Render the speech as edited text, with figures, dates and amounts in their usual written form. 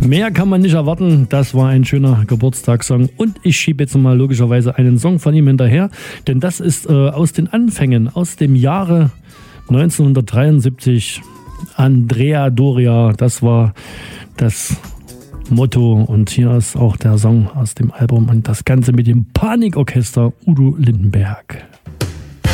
Mehr kann man nicht erwarten. Das war ein schöner Geburtstagssong. Und ich schiebe jetzt mal logischerweise einen Song von ihm hinterher. Denn das ist aus den Anfängen, aus dem Jahre 1973. Andrea Doria, das war das Motto. Und hier ist auch der Song aus dem Album. Und das Ganze mit dem Panikorchester Udo Lindenberg.